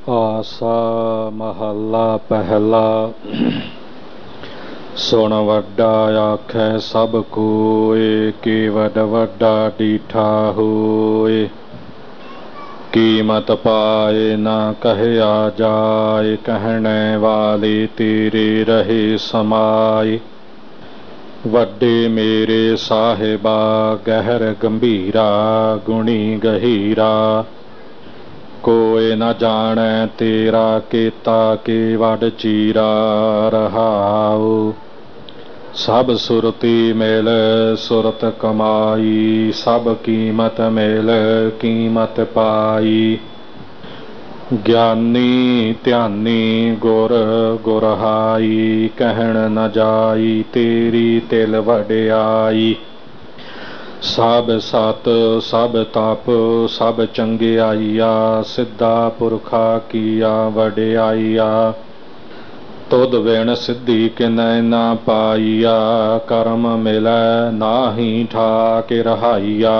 ਆਸਾ ਮਹੱਲਾ ਪਹਿਲਾ। ਸੁਣ ਵੱਡਾ ਆਖੈ ਸਭ ਕੋਇ, ਕੀ ਵੱਡ ਵੱਡਾ ਡੀਠਾ ਹੋਇ। ਕੀਮਤ ਪਾਏ ਨਾ ਕਹਿਆ ਜਾਏ, ਕਹਿਣੇ ਵਾਲੇ ਤੇਰੇ ਰਹੇ ਸਮਾਏ। ਵੱਡੇ ਮੇਰੇ ਸਾਹਿਬਾ ਗਹਿਰ ਗੰਭੀਰਾ, ਗੁਣੀ ਗਹੀਰਾ। ਕੋਇ ਨ ਜਾਣੈ ਤੇਰਾ ਕੀਤਾ, ਕੀ ਵੱਡ ਚੀਰਾ ਰਹਾਉ। ਸਭ ਸੁਰਤੀ ਮਿਲ ਸੁਰਤ ਕਮਾਈ, ਸਭ ਕੀਮਤ ਮਿਲ ਕੀਮਤ ਪਾਈ। ਗਿਆਨੀ ਧਿਆਨੀ ਗੁਰ ਗੁਰਹਾਈ, ਕਹਿਣ ਨ ਜਾਈ ਤੇਰੀ ਤਿਲ ਵਡਿਆਈ। ਸਭ ਸਤ ਸਭ ਤਪ ਸਭ ਚੰਗਿਆਈਆ, ਸਿੱਧਾ ਪੁਰਖਾ ਕੀਆ ਵਡਿਆਈਆ। ਤੁਧ ਬਿਨ ਸਿੱਧੀ ਕਿਨੈ ਨਾ ਪਾਈਆ, ਕਰਮ ਮਿਲੈ ਨਾਹੀ ਠਾਕ ਰਹਾਈਆ।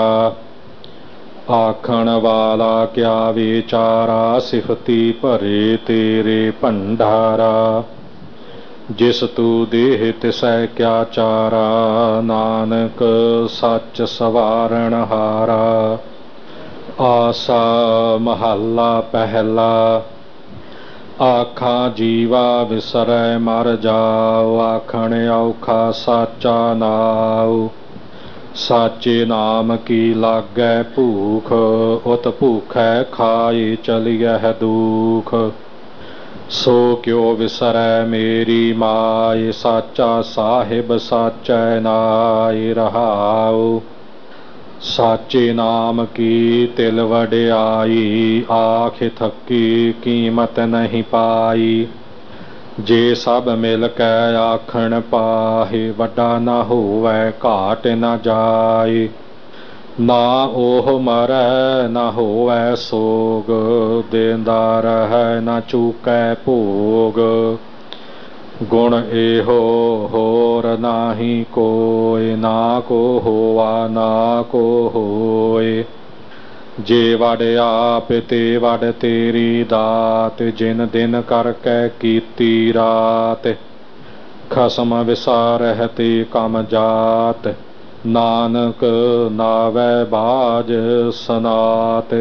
ਆਖਣ ਵਾਲਾ ਕਿਆ ਵਿਚਾਰਾ, ਸਿਫਤੀ ਭਰੇ ਤੇਰੇ ਭੰਡਾਰਾ। ਜਿਸ ਤੂ ਦੇਹ ਤਿਸੈ ਕਿਆ ਚਾਰਾ, ਨਾਨਕ ਸੱਚ ਸਵਾਰਣ ਹਾਰਾ। ਆਸਾ ਮਹੱਲਾ ਪਹਿਲਾ। ਆਖਾਂ ਜੀਵਾ ਵਿਸਰੈ ਮਰ ਜਾਉ, ਆਖਣ ਔਖਾ ਸਾਚਾ ਨਾਉ। ਸਾਚੇ ਨਾਮ ਕੀ ਲਾਗੈ ਭੂਖ, ਉਤ ਭੂਖੈ ਖਾਏ ਚਲਿਐ ਦੂਖ। ਸੋ ਕਿਉ ਵਿਸਰੈ ਮੇਰੀ ਮਾਇ, ਸਾਚਾ ਸਾਹਿਬ ਸਾਚੈ ਨਾਇ ਰਹਾਉ। ਸਾਚੇ ਨਾਮ ਕੀ ਤਿਲ ਵਡਿਆਈ, ਆਖ ਥੱਕੀ ਕੀਮਤ ਨਹੀਂ ਪਾਈ। ਜੇ ਸਭ ਮਿਲ ਕੈ ਆਖਣ ਪਾਹੇ, ਵੱਡਾ ਨਾ ਹੋਵੈ ਘਾਟ ਨ ਜਾਏ। ਨਾ ਉਹ ਮਰੈ ਨਾ ਹੋਵੈ ਸੋਗ, ਦੇਂਦਾ ਰਹੈ ਨਾ ਚੂਕੈ ਭੋਗ। ਗੁਣ ਇਹੋ ਹੋਰ ਨਾਹੀ ਕੋਇ, ਨਾ ਕੋ ਹੋਆ ਨਾ ਕੋ ਹੋਇ। ਜੇ ਵਡ ਆਪ ਤੇ ਵਡ ਤੇਰੀ ਦਾਤ, ਜਿਨ ਦਿਨ ਕਰਕੇ ਕੀਤੀ ਰਾਤ। ਖਸਮ ਵਿਸਾਰਹਿ ਤੇ ਕਮ ਜਾਤ, ਨਾਨਕ ਨਾਵੈ ਬਾਜ ਸਨਾਤ।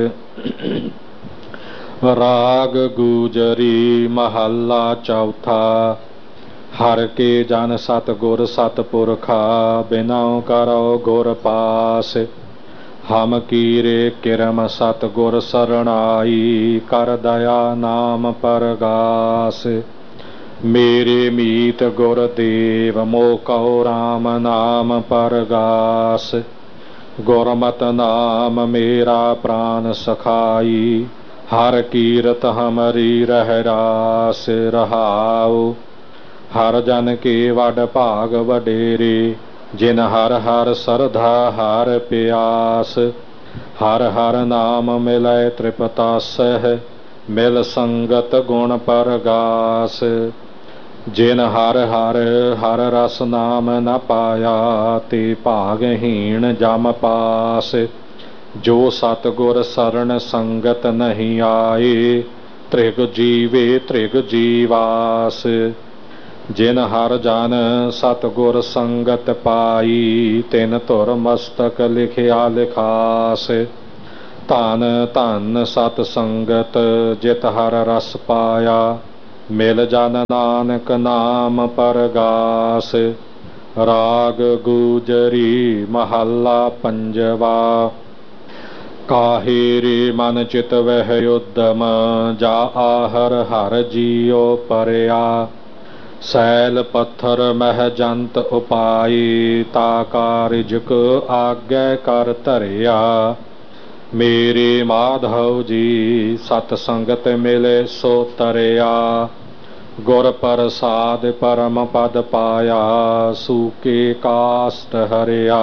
ਰਾਗ ਗੂਜਰੀ ਮਹੱਲਾ ਚੌਥਾ। ਹਰਿ ਕੇ ਜਨ ਸਤਿਗੁਰ ਸਤਿਪੁਰਖਾ, ਬਿਨਉ ਕਰਉ ਗੁਰ ਪਾਸ। ਹਮ ਕੀਰੇ ਕਿਰਮ ਸਤਿਗੁਰ ਸਰਣਾਈ, ਕਰ ਦਇਆ ਨਾਮ ਪਰਗਾਸ। ਮੇਰੇ ਮੀਤ ਗੁਰਦੇਵ ਮੋਹ ਕਉ ਰਾਮ ਨਾਮ ਪਰਗਾਸ। ਗੁਰਮਤਿ ਨਾਮ ਮੇਰਾ ਪ੍ਰਾਨ ਸਖਾਈ, ਹਰਿ ਕੀਰਤ ਹਮਰੀ ਰਹਿ ਰਾਸ ਰਹਾਉ। ਹਰ ਜਨ ਕੇ ਵਡ ਭਾਗ ਵਡੇਰੇ, ਜਿਨ ਹਰ ਹਰ ਸਰਧਾ ਹਰ ਪਿਆਸ। ਹਰ ਹਰ ਨਾਮ ਮਿਲੈ ਤ੍ਰਿਪਤਾਸਹਿ, ਮਿਲ ਸੰਗਤ ਗੁਣ ਪਰਗਾਸ। ਜਿਨ ਹਰ ਹਰ ਹਰ ਰਸ ਨਾਮ ਨ ਪਾਇਆ, ਤੇ ਭਾਗਹੀਣ ਜਮ ਪਾਸ। ਜੋ ਸਤਿਗੁਰ ਸਰਣ ਸੰਗਤ ਨਹੀਂ ਆਏ, ਤ੍ਰਿਗ ਜੀਵੇ ਤ੍ਰਿਗ ਜੀਵਾਸ। ਜਿਨ ਹਰ ਜਨ ਸਤਿਗੁਰ ਸੰਗਤ ਪਾਈ, ਤਿਨ ਧੁਰ ਮਸਤਕ ਲਿਖਿਆ ਲਿਖਾਸ। ਧਨ ਧਨ ਸਤ ਸੰਗਤ ਜਿਤ ਹਰ ਰਸ ਪਾਇਆ, ਮਿਲ ਜਨ ਨਾਨਕ ਨਾਮ ਪਰਗਾਸ। ਰਾਗ ਗੂਜਰੀ ਮਹੱਲਾ ਪੰਜਵਾ। ਕਾਹੇ ਰੇ ਮਨ ਚਿਤ ਵਹਿ ਉਦਮ, ਜਾ ਆਹਰ ਹਰ ਜੀਉ ਪਰਿਆ। ਸੈਲ ਪੱਥਰ ਮਹਿ ਜੰਤ ਉਪਾਈ, ਤਾ ਕਾਰਿਜਕ ਆਗੈ ਕਰ ਧਰਿਆ। ਮੇਰੇ ਮਾਧਵ ਜੀ ਸਤ ਸੰਗਤ ਮਿਲੇ ਸੋ ਤਰਿਆ। ਗੁਰ ਪ੍ਰਸਾਦ ਪਰਮ ਪਦ ਪਾਇਆ, ਸੂਕੇ ਕਾਸਟ ਹਰਿਆ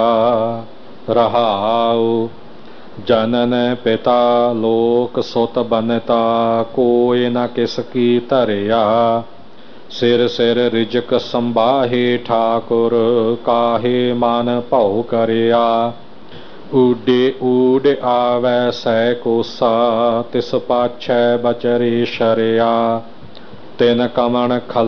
ਰਹਾਉ। ਜਨਨ ਪਿਤਾ ਲੋਕ ਸੁਤ ਬਨਤਾ, ਕੋਇ ਨ ਕਿਸ ਕੀ ਧਰਿਆ। ਸਿਰ ਸਿਰ ਰਿਜਕ ਸੰਬਾਹੇ ਠਾਕੁਰ, ਕਾਹੇ ਮਨ ਭਉ ਕਰਿਆ। ਊਡੇ ਊਡ ਆਵੈ ਸੈ ਕੋਸਾ ਤਿਸ ਪਾਛੈ ਬਚਰੇ ਸ਼ਰਿਆ ਤਿਨ ਕਮਣ ਖਲ